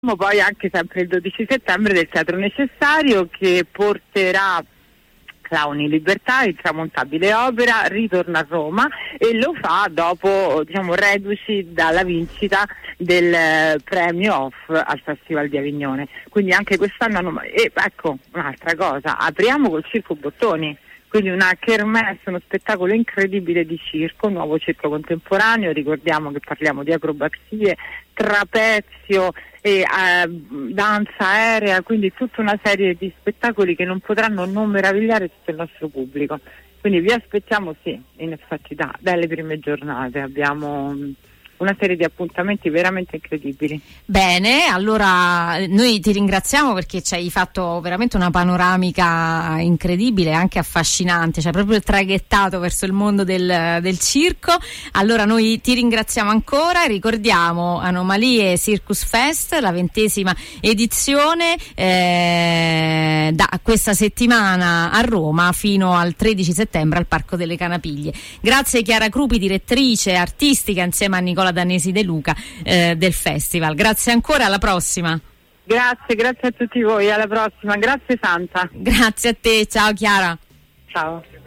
Poi anche sempre il 12 settembre del Teatro Necessario, che porterà Clown in Libertà, intramontabile opera, ritorna a Roma e lo fa dopo, reduci dalla vincita del premio OFF al Festival di Avignone. Quindi anche quest'anno, ecco un'altra cosa, apriamo col Circo Bottoni. Quindi una kermesse, uno spettacolo incredibile di circo, un nuovo circo contemporaneo, ricordiamo che parliamo di acrobazie, trapezio e danza aerea, quindi tutta una serie di spettacoli che non potranno non meravigliare tutto il nostro pubblico. Quindi vi aspettiamo, sì, in effetti dalle prime giornate abbiamo una serie di appuntamenti veramente incredibili. Bene, allora noi ti ringraziamo perché ci hai fatto veramente una panoramica incredibile, anche affascinante, cioè proprio traghettato verso il mondo del circo. Allora noi ti ringraziamo ancora, ricordiamo Anomalie Circus Fest, la 20ª edizione, da questa settimana a Roma fino al 13 settembre al Parco delle Canapiglie. Grazie Chiara Crupi, direttrice artistica insieme a Nicola Dannesi De Luca del festival. Grazie ancora, alla prossima. Grazie a tutti voi, alla prossima. Grazie Santa. Grazie a te, ciao Chiara. Ciao.